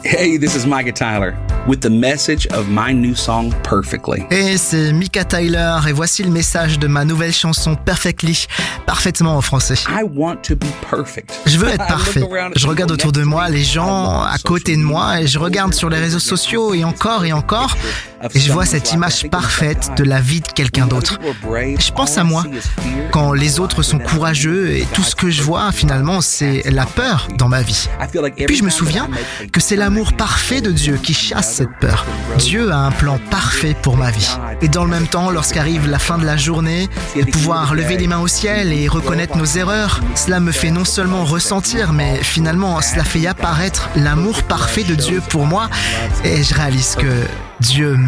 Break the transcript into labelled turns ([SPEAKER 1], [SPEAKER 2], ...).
[SPEAKER 1] Hey, this is Micah Tyler with the message of my new song, Perfectly.
[SPEAKER 2] Et c'est Micah Tyler et voici le message de ma nouvelle chanson Perfectly, parfaitement en français.
[SPEAKER 1] I want to be perfect.
[SPEAKER 2] Je veux être parfait. Je regarde autour de moi les gens à côté de moi et je regarde sur les réseaux sociaux et encore et je vois cette image parfaite de la vie de quelqu'un d'autre. Je pense à moi quand les autres sont courageux et tout ce que je vois finalement c'est la peur dans ma vie. Et puis je me souviens que c'est l'amour parfait de Dieu qui chasse cette peur. Dieu a un plan parfait pour ma vie. Et dans le même temps, lorsqu'arrive la fin de la journée, de pouvoir lever les mains au ciel et reconnaître nos erreurs, cela me fait non seulement ressentir, mais finalement cela fait apparaître l'amour parfait de Dieu pour moi et je réalise que Dieu m'aime.